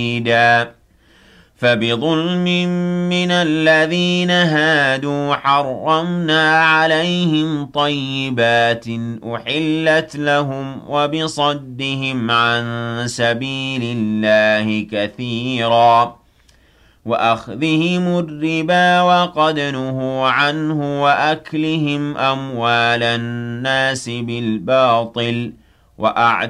فبظلم من الذين هادوا حرمنا عليهم طيبات أحلت لهم وبصدهم عن سبيل الله كثيرا وأخذهم الربا وقد نهوا عنه وأكلهم أموال الناس بالباطل وأعتقد